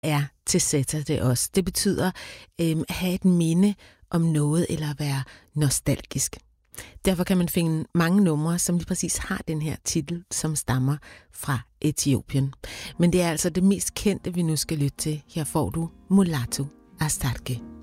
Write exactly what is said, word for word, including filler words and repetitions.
er Tseta det også. Det betyder øh, at have et minde om noget eller at være nostalgisk. Derfor kan man finde mange numre, som lige præcis har den her titel, som stammer fra Etiopien. Men det er altså det mest kendte, vi nu skal lytte til. Her får du Mulatu Astarke.